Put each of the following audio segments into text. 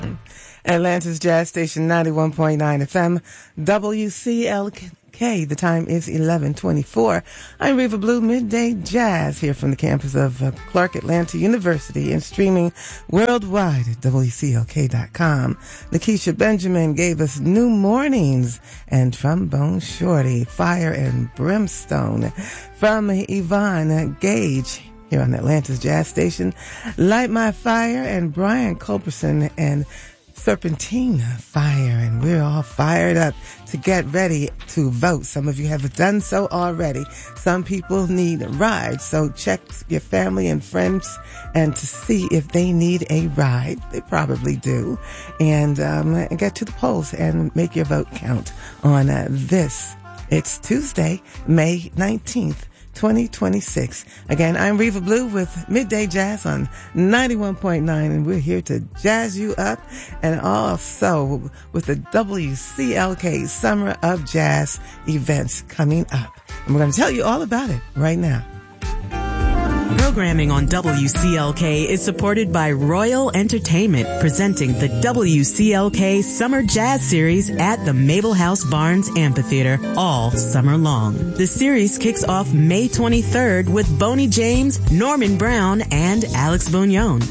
Atlanta's Jazz Station 91.9 FM, WCLK. The time is 11:24. I'm Reva Blue, Midday Jazz, here from the campus of Clark Atlanta University and streaming worldwide at WCLK.com. Lakeisha Benjamin gave us New Mornings and Trombone Shorty, Fire and Brimstone. From Yvonne Gage, here on Atlanta's Jazz Station, Light My Fire, and Brian Culberson and Serpentine Fire. And we're all fired up to get ready to vote. Some of you have done so already. Some people need rides, so check your family and friends and to see if they need a ride. They probably do. And get to the polls and make your vote count on this. It's Tuesday, May 19th. 2026. Again, I'm Reva Blue with Midday Jazz on 91.9, and we're here to jazz you up, and also with the WCLK Summer of Jazz events coming up. And we're going to tell you all about it right now. Programming on WCLK is supported by Royal Entertainment, presenting the WCLK Summer Jazz Series at the Mabel House Barnes Amphitheater all summer long. The series kicks off May 23rd with Boney James, Norman Brown, and Alex Bugnon.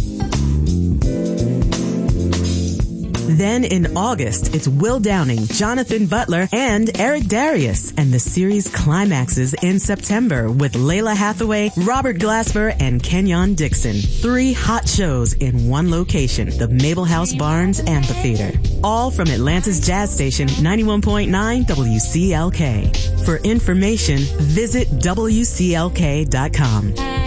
Then in August, it's Will Downing, Jonathan Butler, and Eric Darius. And the series climaxes in September with Layla Hathaway, Robert Glasper, and Kenyon Dixon. 3 hot shows in one location, the Mabel House Barnes Amphitheater. All from Atlanta's Jazz Station, 91.9 WCLK. For information, visit WCLK.com.